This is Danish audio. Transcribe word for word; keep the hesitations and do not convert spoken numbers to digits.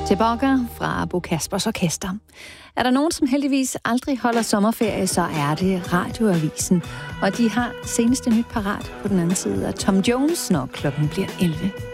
Tilbage fra Bo Kaspers Orkester. Er der nogen, som heldigvis aldrig holder sommerferie, så er det Radioavisen. Og de har seneste nyt parat på den anden side af Tom Jones, når klokken bliver elleve.